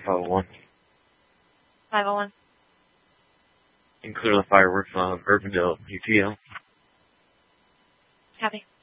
501. 501. And clear the fireworks on Urbandale UTL. Copy.